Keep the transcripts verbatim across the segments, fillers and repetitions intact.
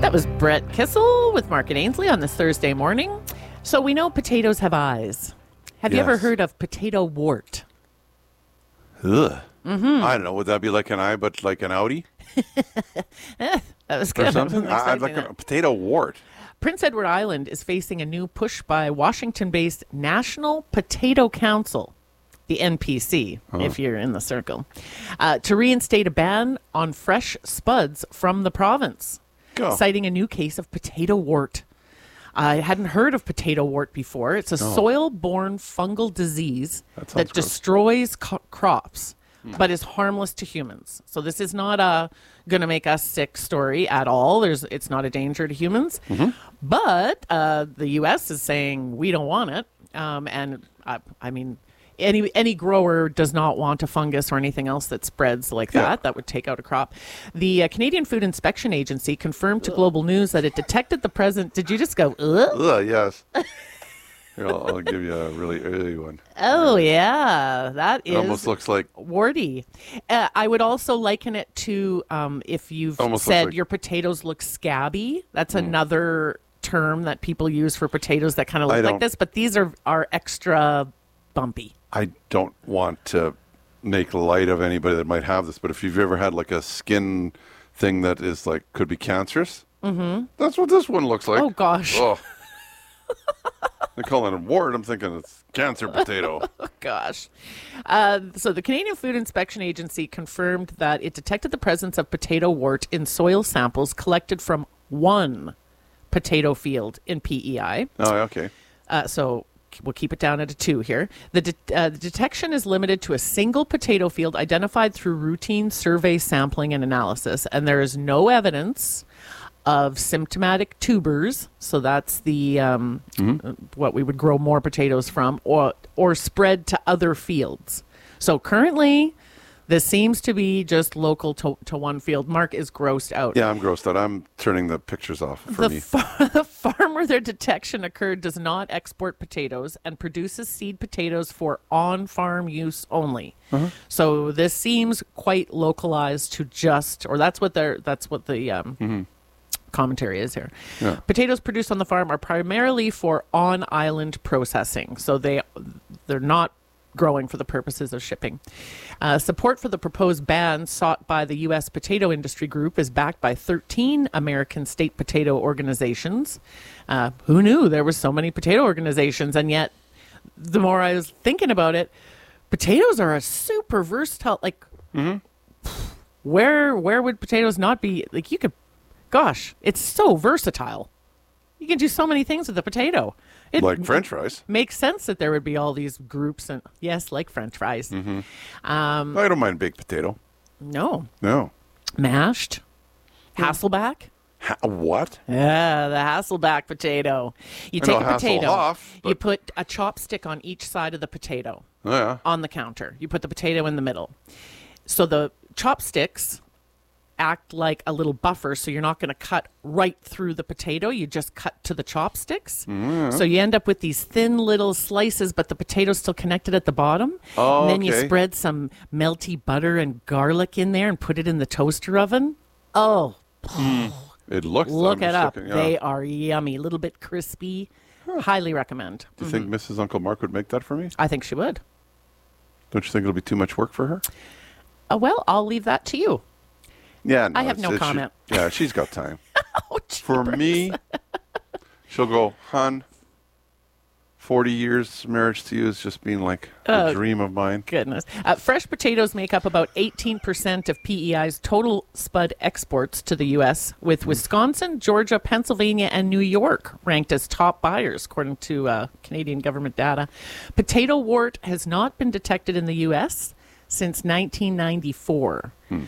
That was Brett Kissel with Mark and Ainsley on this Thursday morning. So we know potatoes have eyes. Have Yes. you ever heard of potato wart? Ugh. Mm-hmm. I don't know. Would that be like an eye, but like an Audi That was good. or something? I was I, I'd like expecting a that. potato wart. Prince Edward Island is facing a new push by Washington-based National Potato Council, the N P C, if you're in the circle, uh, to reinstate a ban on fresh spuds from the province, Go. citing a new case of potato wart. I hadn't heard of potato wart before. It's a soil-borne fungal disease That sounds that gross. destroys co- crops, but is harmless to humans. So this is not a going to make us sick story at all. There's, it's not a danger to humans. Mm-hmm. But uh, the U S is saying we don't want it. Um, and uh, I mean, any any grower does not want a fungus or anything else that spreads like Yeah. that. That would take out a crop. The uh, Canadian Food Inspection Agency confirmed to Global News that it detected the present. Did you just go, ugh? Ugh, yes. Here, I'll, I'll give you a really early one. Oh, yeah. That It is almost looks like warty. Uh, I would also liken it to um, if you've Almost looks said like- your potatoes look scabby. That's another term that people use for potatoes that kind of I look like don't- this. But these are, are extra bumpy. I don't want to make light of anybody that might have this, but if you've ever had like a skin thing that is like could be cancerous, mm-hmm. that's what this one looks like. Oh, gosh. Oh. They call it a wart. I'm thinking it's cancer potato. Gosh. Uh, so the Canadian Food Inspection Agency confirmed that it detected the presence of potato wart in soil samples collected from one potato field in P E I. Oh, okay. Uh, so we'll keep it down at a two here. The, de- uh, the detection is limited to a single potato field identified through routine survey sampling and analysis, and there is no evidence of symptomatic tubers. So that's the um, uh, what we would grow more potatoes from, or or spread to other fields. So currently, this seems to be just local to, to one field. Mark is grossed out. Yeah, I'm grossed out. I'm turning the pictures off for The, me. fa- the farm where their detection occurred does not export potatoes and produces seed potatoes for on-farm use only. Uh-huh. So this seems quite localized to just, or that's what they're, that's what the um, commentary is here. Yeah. Potatoes produced on the farm are primarily for on-island processing, so they they're not growing for the purposes of shipping. Uh, support for the proposed ban sought by the U S Potato Industry Group is backed by thirteen American state potato organizations. Uh, who knew there were so many potato organizations? And yet, the more I was thinking about it, potatoes are a super versatile, like, where where would potatoes not be? Like, you could, gosh, it's so versatile. You can do so many things with a potato. It Like French fries. makes sense that there would be all these groups, and yes, like French fries. Um, I don't mind baked potato. No, No. mashed, Hasselback. Ha- what? Yeah, the Hasselback potato. You I take know a potato, Hasselhoff, you but- put a chopstick on each side of the potato Oh, yeah. on the counter. You put the potato in the middle. So the chopsticks act like a little buffer, so you're not going to cut right through the potato. You just cut to the chopsticks. Mm-hmm. So you end up with these thin little slices, but the potato's still connected at the bottom. Oh, and then you okay. spread some melty butter and garlic in there and put it in the toaster oven. Oh, It looks. look I'm it just up. looking, yeah. They are yummy. A little bit crispy. Highly recommend. Do you think Missus Uncle Mark would make that for me? I think she would. Don't you think it'll be too much work for her? Uh, well, I'll leave that to you. Yeah, no, I have it's- no it's- she- comment. yeah, she's got time. Oh, For jeepers. me, she'll go, hon, forty years marriage to you has just been like a Oh, dream of mine. Goodness. Uh, fresh potatoes make up about eighteen percent of P E I's total spud exports to the U S, with Wisconsin, Georgia, Pennsylvania, and New York ranked as top buyers, according to uh, Canadian government data. Potato wart has not been detected in the U S since nineteen ninety-four.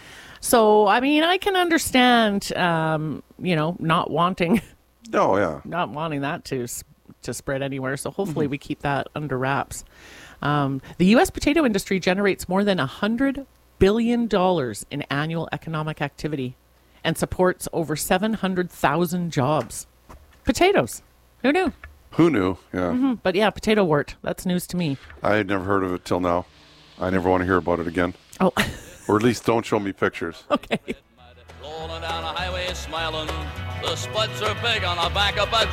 So, I mean, I can understand, um, you know, not wanting Oh, yeah. not wanting that to s- to spread anywhere. So hopefully we keep that under wraps. Um, the U S potato industry generates more than one hundred billion dollars in annual economic activity and supports over seven hundred thousand jobs. Potatoes. Who knew? Who knew? Yeah. Hmm, But yeah, potato wart. That's news to me. I had never heard of it till now. I never want to hear about it again. Oh, Or at least don't show me pictures. okay. Rolling down a highway smiling, The splits are big on the back of a